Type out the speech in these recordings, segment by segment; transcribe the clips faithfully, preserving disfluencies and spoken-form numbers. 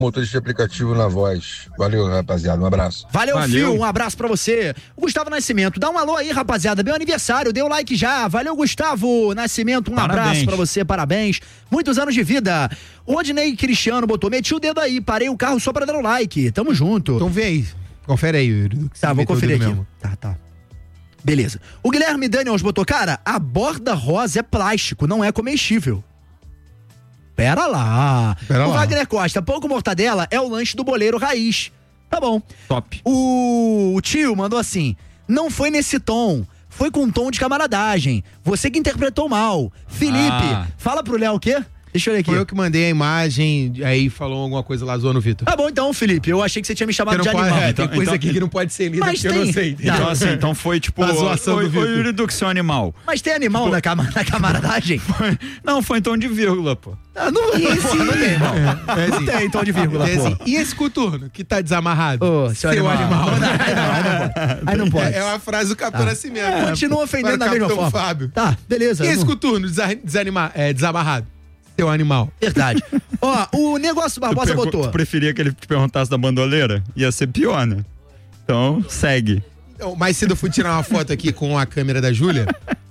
motorista de aplicativo na voz. Valeu, rapaziada, um abraço. Valeu, Valeu. Fio, um abraço pra você. O Gustavo Nascimento, dá um alô aí, rapaziada, meu aniversário, dê o like já. Valeu, Gustavo Nascimento, um parabéns. Abraço pra você, parabéns. Muitos anos de vida. O Odinei Cristiano botou, meti o dedo aí, parei o carro só pra dar o like. Tamo junto. Então vem aí, confere aí, Yuri. Tá, vou conferir aqui. Mesmo. Tá, tá. Beleza. O Guilherme Daniels botou, cara, a borda rosa é plástico, não é comestível. Pera lá. Pera o lá. Wagner Costa, pão com mortadela é o lanche do boleiro raiz. Tá bom. Top. O, o tio mandou assim, não foi nesse tom, foi com um tom de camaradagem. Você que interpretou mal. Felipe, ah. fala pro Léo o quê? Deixa eu ver aqui. Foi eu que mandei a imagem, aí falou alguma coisa lá, zoando o Vitor. Tá bom então, Felipe, eu achei que você tinha me chamado de pode, animal. É, então, tem coisa então, aqui que não pode ser lida, porque tem. Eu não sei. Então, então assim, então foi tipo, a zoação foi, do Vitor. Foi Yuri do que seu animal. Mas tem animal tipo, na, cam na camaradagem? Foi, não, foi em tom de vírgula, pô. Ah, não, e esse... não tem, irmão. É, é não assim, tem tom de vírgula, é pô. Assim, e esse coturno, que tá desamarrado? Ô, seu, seu animal. animal. Não, não, aí não pode. Aí não pode. É, é uma frase do Capitão tá. Nascimento. É, continua ofendendo da mesma forma. Fábio. Tá, beleza. E esse coturno desanima, é, desamarrado? Seu animal. Verdade. Ó, o Negócio Barbosa tu botou. Tu preferia que ele te perguntasse da bandoleira? Ia ser pior, né? Então, segue. Então, mais cedo eu fui tirar uma foto aqui com a câmera da Júlia.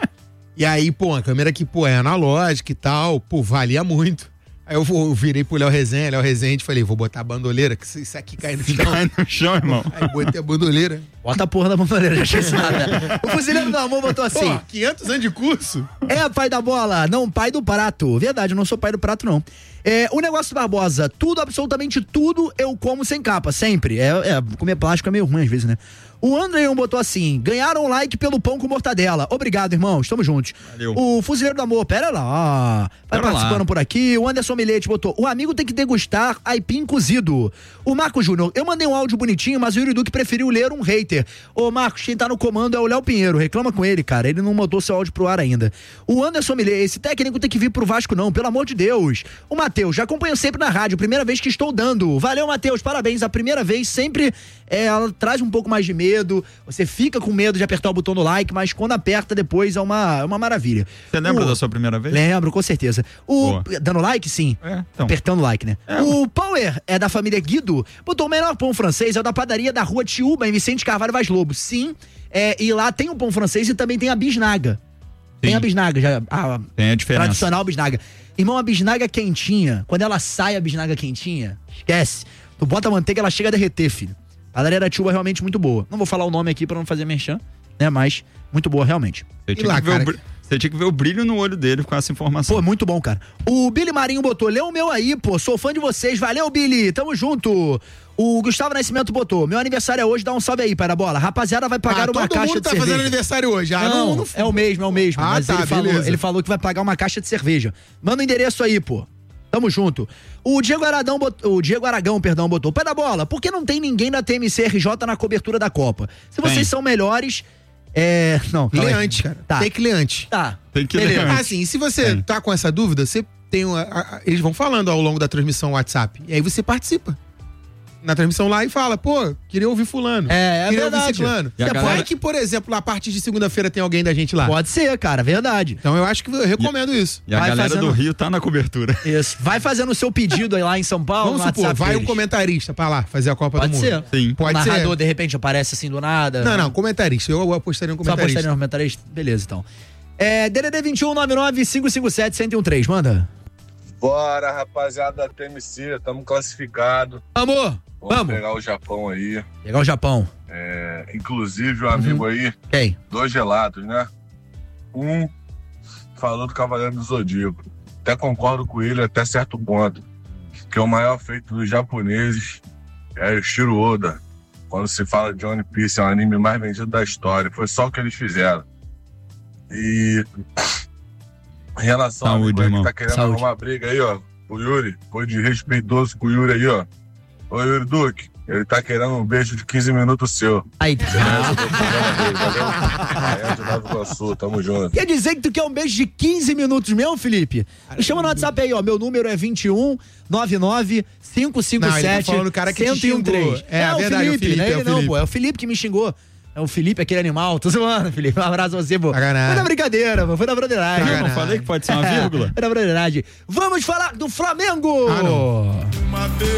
E aí, pô, a câmera que, pô, é analógica e tal, pô, valia muito. Aí eu, eu virei pro Léo Resenha, Léo Resenha, e falei, vou botar a bandoleira, que isso aqui cai no chão. Cai no chão, irmão. Aí botei a bandoleira. Bota a porra da bandoleira, já achei isso nada. O Fuzileiro do Amor botou assim. Pô, quinhentos anos de curso. É pai da bola, não pai do prato. Verdade, eu não sou pai do prato, não. É, o Negócio Barbosa, tudo, absolutamente tudo, eu como sem capa, sempre. É, é comer plástico é meio ruim às vezes, né? O Andreon botou assim, ganharam um like pelo pão com mortadela. Obrigado, irmãos, tamo juntos. Valeu. O Fuzileiro do Amor, pera lá. Vai pera participando lá. Por aqui. O Anderson Milete botou, o amigo tem que degustar aipim cozido. O Marco Júnior, eu mandei um áudio bonitinho, mas o Yuri Duque preferiu ler um hater. Ô Marcos, quem tá no comando é o Léo Pinheiro, reclama com ele, cara, ele não mandou seu áudio pro ar ainda. O Anderson Milete, esse técnico tem que vir pro Vasco não, pelo amor de Deus. O Matheus, já acompanho sempre na rádio, primeira vez que estou dando. Valeu, Matheus, parabéns, a primeira vez sempre é, ela traz um pouco mais de medo, você fica com medo de apertar o botão do like, mas quando aperta depois é uma, é uma maravilha. Você lembra o, da sua primeira vez? Lembro, com certeza. O, dando like, sim. É, então. Apertando like, né? É. O Power é da família Guido, botou o melhor pão francês, é o da padaria da rua Tiúba, em Vicente Carvalho Vaz Lobo. Sim, é, e lá tem o pão francês e também tem a bisnaga. Sim. Tem a bisnaga, já, a, tem a diferença. Tradicional bisnaga. Irmão, a bisnaga quentinha, quando ela sai a bisnaga quentinha, esquece. Tu bota a manteiga, ela chega a derreter, filho. A padaria da Tiúba é realmente muito boa. Não vou falar o nome aqui pra não fazer merchan, né? Mas muito boa, realmente. Você tinha, lá, que ver o, você tinha que ver o brilho no olho dele com essa informação. Pô, muito bom, cara. O Billy Marinho botou, lê o meu aí, pô, sou fã de vocês. Valeu, Billy, tamo junto. O Gustavo Nascimento botou, meu aniversário é hoje, dá um salve aí, pai da bola. Rapaziada vai pagar ah, uma caixa de cerveja. Todo mundo tá fazendo aniversário hoje. Ah, não, não, não, é o mesmo, é o mesmo. Ah, mas tá, ele, falou, beleza. ele falou que vai pagar uma caixa de cerveja. Manda o endereço aí, pô. Tamo junto. O Diego Aragão, botou, o Diego Aragão, perdão, botou, pé da bola, por que não tem ninguém da T M C R J na cobertura da Copa? Se vocês tem. São melhores, é... Não, lê antes, cara. Tá. Tem que ler antes. Tá. Tem que ler antes. Assim, se você tem. Tá com essa dúvida, você tem uma, a, a, eles vão falando ao longo da transmissão WhatsApp, e aí você participa na transmissão lá e fala, pô, queria ouvir fulano. É, é queria verdade. Ouvir ciclano. Você galera... Pode que, por exemplo, a partir de segunda-feira tem alguém da gente lá. Pode ser, cara, verdade. Então eu acho que eu recomendo e, isso. E a vai galera fazendo... do Rio tá na cobertura. Isso. Vai fazendo o seu pedido aí lá em São Paulo. Vamos supor, vai um comentarista pra lá fazer a Copa Pode do Mundo. Ser. Sim. Pode o ser. O narrador, de repente, aparece assim do nada. Não, não, comentarista. Eu apostaria no comentarista. Só apostaria no comentarista? Beleza, então. É, D D D vinte e um, nove nove, cinco cinco sete, um zero um três, manda. Bora, rapaziada da T M C, estamos classificados. Amor! Vamos, Vamos pegar o Japão aí. Pegar o Japão. É, inclusive, o um amigo uhum. aí. Quem? Dois gelados, né? Um falou do Cavaleiro do Zodíaco. Até concordo com ele até certo ponto. Que é o maior feito dos japoneses é o Shiro Oda. Quando se fala de One Piece, é o anime mais vendido da história. Foi só o que eles fizeram. E em relação Saúde, ao irmão. que tá querendo Saúde. arrumar briga aí, ó. O Yuri, foi de respeitoso com o Yuri aí, ó. Ô, Yuri Duque, ele tá querendo um beijo de quinze minutos seu. Aí. Aí, de Nova Iguaçu, tamo junto. Quer dizer que tu quer um beijo de quinze minutos mesmo, Felipe? Me chama no WhatsApp aí, ó. Meu número é vinte e um, nove nove, cinco cinco sete, um zero um três. É, é o verdade, Felipe, o Felipe, não é ele é o não, Felipe. pô. É o Felipe que me xingou. É o Felipe, aquele animal. Tô zoando, Felipe. Um abraço a você, pô. Foi na brincadeira, pô. Foi na broderagem. Eu não falei que pode ser uma vírgula? Foi na broderagem. Vamos falar do Flamengo! Ah, não. Uma vez